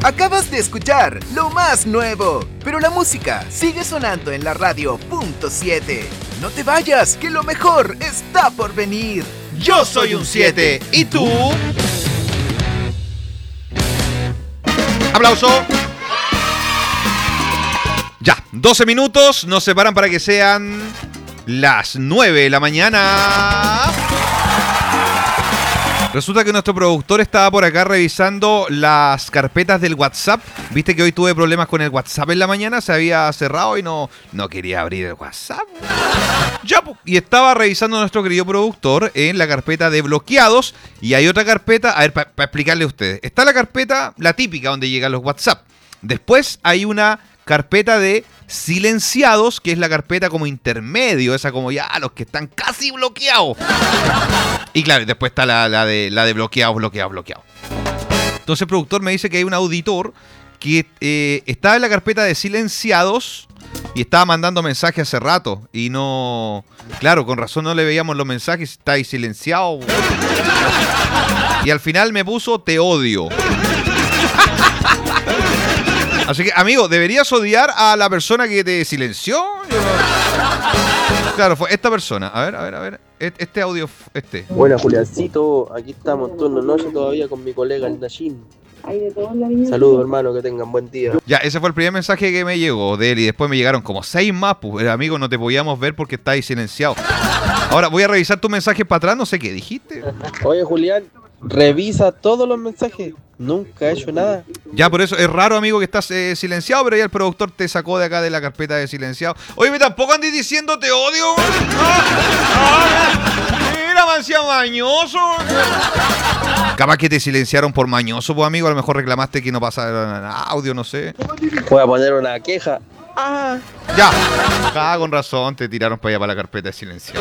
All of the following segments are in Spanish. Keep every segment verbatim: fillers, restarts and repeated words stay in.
Acabas de escuchar lo más nuevo, pero la música sigue sonando en la radio punto siete. No te vayas, que lo mejor está por venir. Yo soy un siete, ¿y tú? Aplauso. Ya, doce minutos nos separan para que sean las nueve de la mañana. Resulta que nuestro productor estaba por acá revisando las carpetas del WhatsApp. Viste que hoy tuve problemas con el WhatsApp en la mañana, se había cerrado y no, no quería abrir el WhatsApp. Ya, y estaba revisando nuestro querido productor en la carpeta de bloqueados. Y hay otra carpeta, a ver, para pa explicarle a ustedes. Está la carpeta, la típica, donde llegan los WhatsApp. Después hay una carpeta de silenciados, que es la carpeta como intermedio, esa como ya los que están casi bloqueados. Y claro, después está la, la, de, la de bloqueados, bloqueados, bloqueados. Entonces el productor me dice que hay un auditor que eh, estaba en la carpeta de silenciados y estaba mandando mensajes hace rato. Y no... Claro, con razón no le veíamos los mensajes, está ahí silenciado. Y al final me puso te odio. Así que, amigo, ¿deberías odiar a la persona que te silenció? Claro, fue esta persona. A ver, a ver, a ver. Este audio, este. Buena, Juliancito. Aquí estamos en turno noche todavía con mi colega el Nashin. Saludos, hermano, que tengan buen día. Ya, ese fue el primer mensaje que me llegó de él. Y después me llegaron como seis más. Pues, amigo, no te podíamos ver porque está ahí silenciado. Ahora voy a revisar tu mensaje para atrás. No sé qué dijiste. Oye, Julián, revisa todos los mensajes. Nunca he hecho nada. Ya, por eso es raro, amigo, que estás eh, silenciado, pero ya el productor te sacó de acá de la carpeta de silenciado. Oye, me tampoco andes diciendo te odio. ¡Ah! Mira, mancia mañoso. Capaz que te silenciaron por mañoso, pues, amigo. A lo mejor reclamaste que no pasara audio, no sé. Voy a poner una queja. Ah. Ya. Ah, con razón, te tiraron para allá para la carpeta de silenciado.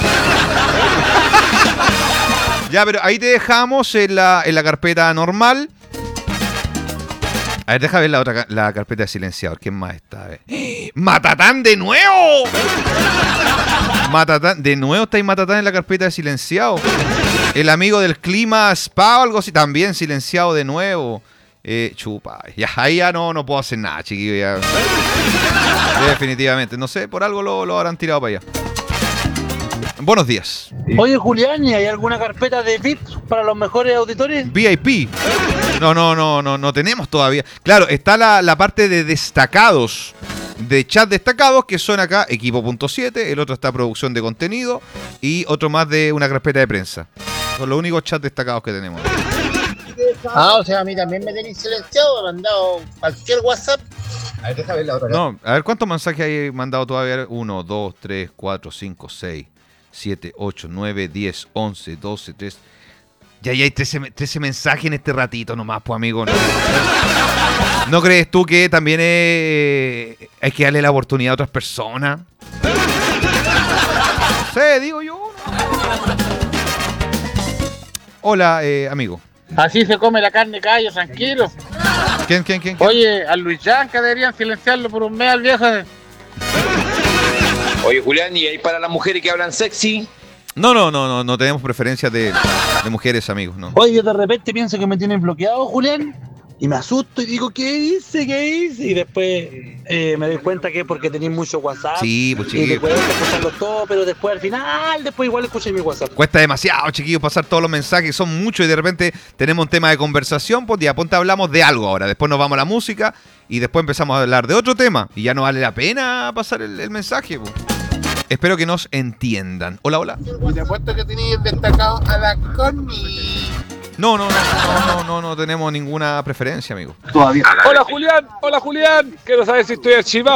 Ya, pero ahí te dejamos en la, en la carpeta normal. A ver, deja ver la otra la carpeta de silenciador. ¿Quién más está? A ver. ¡Matatán de nuevo! Matatán, de nuevo está ahí Matatán en la carpeta de silenciado. El amigo del clima Spa o algo así, también silenciado de nuevo. Eh, chupa. Ya, ahí ya no, no puedo hacer nada, chiquillo. Ya. Definitivamente. No sé, por algo lo, lo habrán tirado para allá. Buenos días. Oye, Julián, ¿y hay alguna carpeta de V I P para los mejores auditores? V I P. No, no, no, no, no tenemos todavía. Claro, está la, la parte de destacados, de chat destacados, que son acá equipo punto siete, el otro está producción de contenido y otro más de una carpeta de prensa. Son los únicos chats destacados que tenemos. Ah, o sea, a mí también me tenéis silenciado, me han mandado cualquier WhatsApp. A ver, déjame ver la otra. No, a ver, ¿cuántos mensajes hay mandado todavía? uno, dos, tres, cuatro, cinco, seis, siete, ocho, nueve, diez, once, doce, trece. Ya, ya hay trece, trece mensajes en este ratito nomás, pues, amigo. ¿No, ¿No crees tú que también eh, hay que darle la oportunidad a otras personas? Sí, digo yo. Hola, eh, amigo. Así se come la carne callo, tranquilo. ¿Quién, quién, quién? quién? Oye, a Luis Yanca deberían silenciarlo por un mes al viejo. Oye, Julián, ¿y ahí para las mujeres que hablan sexy? No, no, no, no, no tenemos preferencias de, de mujeres, amigos, no. Oye, yo de repente pienso que me tienen bloqueado, Julián, y me asusto y digo, ¿qué hice? ¿Qué hice? Y después eh, me doy cuenta que es porque tenéis mucho WhatsApp. Sí, pues, y chiquillo. te puedes escucharlo todo, pero después al final, después igual escuché mi WhatsApp. Cuesta demasiado, chiquillos, pasar todos los mensajes, son muchos y de repente tenemos un tema de conversación, pues ya, ponte, hablamos de algo ahora, después nos vamos a la música y después empezamos a hablar de otro tema y ya no vale la pena pasar el, el mensaje, pues. Espero que nos entiendan. Hola, hola. Y te apuesto que tenías destacado a la Connie. No, no, no, no, no, no, no tenemos ninguna preferencia, amigo. Todavía. Hola, Julián. Hola, Julián. Quiero saber si estoy archivado.